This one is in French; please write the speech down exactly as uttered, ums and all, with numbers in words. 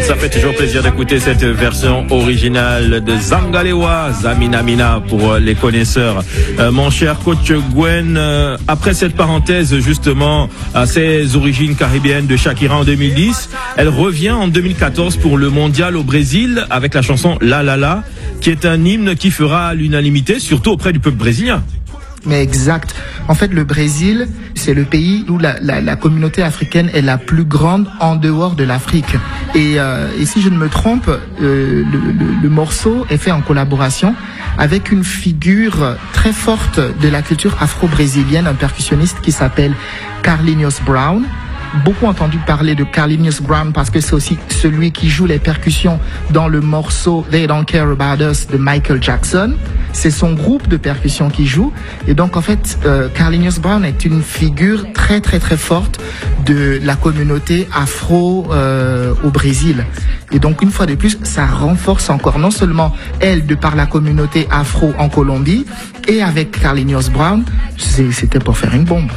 Ça fait toujours plaisir d'écouter cette version originale de Zangalewa, Zamina Mina pour les connaisseurs. Euh, mon cher coach Gwen, euh, après cette parenthèse justement à ses origines caribéennes de Shakira en deux mille dix, elle revient en deux mille quatorze pour le mondial au Brésil avec la chanson La La La, qui est un hymne qui fera l'unanimité, surtout auprès du peuple brésilien. Mais exact. En fait, le Brésil, c'est le pays où la, la, la communauté africaine est la plus grande en dehors de l'Afrique. Et, euh, et si je ne me trompe, euh, le, le, le morceau est fait en collaboration avec une figure très forte de la culture afro-brésilienne, un percussionniste qui s'appelle Carlinhos Brown. Beaucoup entendu parler de Carlinhos Brown parce que c'est aussi celui qui joue les percussions dans le morceau They Don't Care About Us de Michael Jackson. C'est son groupe de percussion qui joue. Et donc, en fait, euh, Carlinhos Brown est une figure très, très, très forte de la communauté afro euh, au Brésil. Et donc, une fois de plus, ça renforce encore non seulement elle de par la communauté afro en Colombie, et avec Carlinhos Brown, c'était pour faire une bombe.